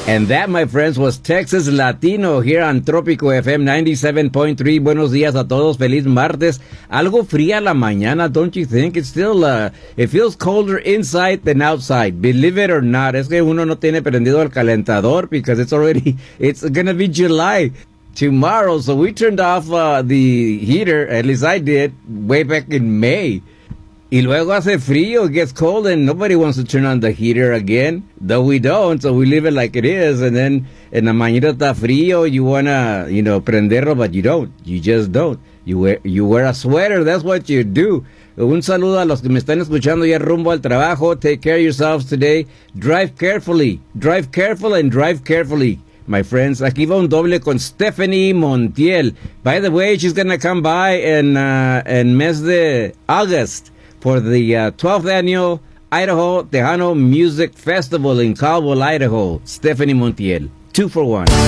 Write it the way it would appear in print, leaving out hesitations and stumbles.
And that, my friends, was Texas Latino here on Trópico FM 97.3. Buenos días a todos. Feliz martes. Algo fría la mañana, don't you think? It's still, it feels colder inside than outside. Believe it or not. Es que uno no tiene prendido el calentador because it's gonna be July tomorrow. So we turned off the heater, at least I did, way back in May. Y luego hace frío, it gets cold, and nobody wants to turn on the heater again. Though we don't, so we leave it like it is. And then en la mañana está frío, you wanna, prenderlo, but you don't. You just don't. You wear a sweater, that's what you do. Un saludo a los que me están escuchando ya rumbo al trabajo. Take care of yourselves today. Drive carefully. Drive careful and drive carefully. My friends, aquí va un doble con Stephanie Montiel. By the way, she's gonna come by in mes de August for the 12th annual Idaho Tejano Music Festival in Caldwell, Idaho. Stephanie Montiel, 2 for 1.